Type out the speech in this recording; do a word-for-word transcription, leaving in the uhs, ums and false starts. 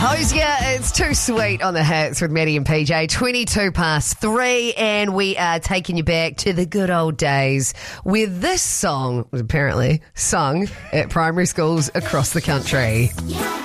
Hosier, it's too sweet on the hits with Maddie and P J. twenty-two past three, and we are taking you back to the good old days where this song was apparently sung at primary schools across the country.